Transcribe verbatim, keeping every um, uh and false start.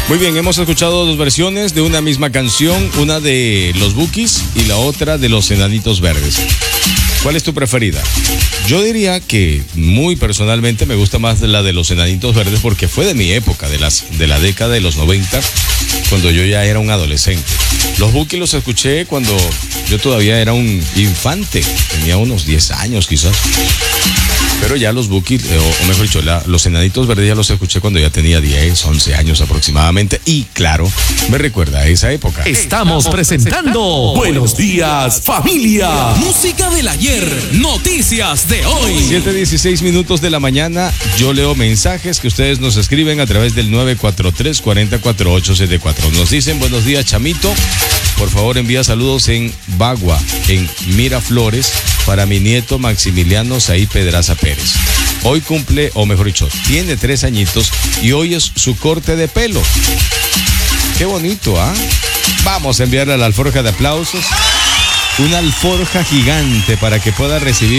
Muy bien, hemos escuchado dos versiones de una misma canción, una de los Bukis y la otra de los Enanitos Verdes. ¿Cuál es tu preferida? Yo diría que muy personalmente me gusta más la de los Enanitos Verdes porque fue de mi época, de, las, de la década de los noventa, cuando yo ya era un adolescente. Los Bukis los escuché cuando yo todavía era un infante, tenía unos diez años quizás. Pero ya los Bukis, eh, o, o mejor dicho, la, los Enanitos Verdes ya los escuché cuando ya tenía diez, once años aproximadamente. Y claro, me recuerda a esa época. Estamos presentando Buenos Días, Familia. Música del ayer, noticias de hoy. siete dieciséis minutos de la mañana. Yo leo mensajes que ustedes nos escriben a través del nueve cuatro tres, cuatro cuatro ocho siete cuatro. Nos dicen: buenos días, Chamito. Por favor, envía saludos en Bagua, en Miraflores, para mi nieto Maximiliano Saí Pedraza Pérez. Hoy cumple, o mejor dicho, tiene tres añitos y hoy es su corte de pelo. Qué bonito, ¿ah? ¿eh? Vamos a enviarle a la alforja de aplausos una alforja gigante para que pueda recibir